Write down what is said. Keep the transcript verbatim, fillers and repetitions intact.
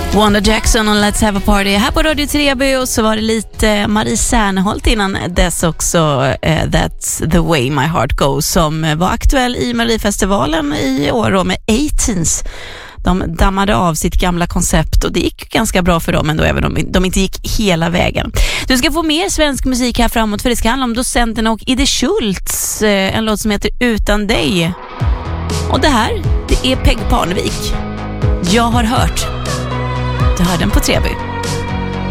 Wanda Jackson och Let's Have a Party här på Radio Treby, och så var det lite Marie Serneholt innan dess också, uh, That's the way my heart goes, som var aktuell i Mariefestivalen i år då med eighteens. De dammade av sitt gamla koncept och det gick ganska bra för dem ändå, även om de inte gick hela vägen. Du ska få mer svensk musik här framåt, för det ska handla om Docenterna och Ide Schultz, en låt som heter Utan dig. Och det här, det är Peg Parnevik. Jag har hört. Du hör den på Treby.